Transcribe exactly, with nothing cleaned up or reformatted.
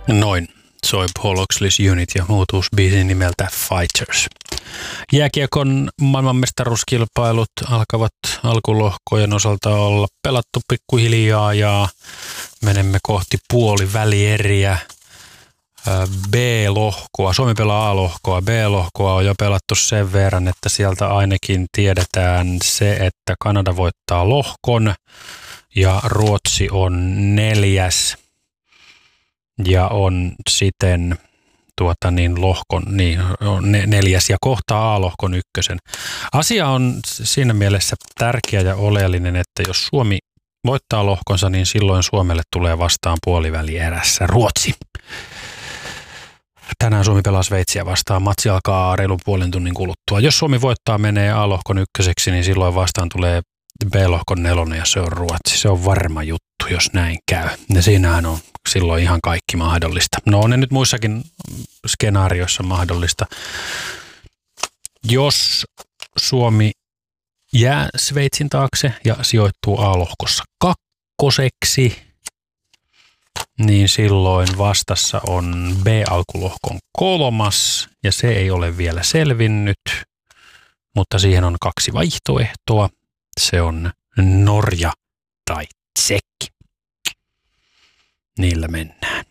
Noin soi Paul Oakley's Unit ja uutuusbiisin nimeltä Fighters. Jääkiekon maailmanmestaruuskilpailut alkavat alkulohkojen osalta olla pelattu pikkuhiljaa ja menemme kohti puolivälieriä. B-lohkoa, Suomi pelaa A-lohkoa, B-lohkoa on jo pelattu sen verran, että sieltä ainakin tiedetään se, että Kanada voittaa lohkon ja Ruotsi on neljäs ja on siten tuota niin, lohkon, niin, neljäs ja kohtaa A-lohkon ykkösen. Asia on siinä mielessä tärkeä ja oleellinen, että jos Suomi voittaa lohkonsa, niin silloin Suomelle tulee vastaan puolivälierässä Ruotsi. Tänään Suomi pelaa Sveitsiä vastaan. Matsi alkaa reilun puolen tunnin kuluttua. Jos Suomi voittaa, menee A-lohkon ykköseksi, niin silloin vastaan tulee B-lohkon nelonen ja se on Ruotsi. Se on varma juttu, jos näin käy. Ja siinähän on silloin ihan kaikki mahdollista. No on ne nyt muissakin skenaarioissa mahdollista. Jos Suomi jää Sveitsin taakse ja sijoittuu A-lohkossa kakkoseksi, niin silloin vastassa on B-alkulohkon kolmas ja se ei ole vielä selvinnyt, mutta siihen on kaksi vaihtoehtoa. Se on Norja tai Tsekki. Niillä mennään.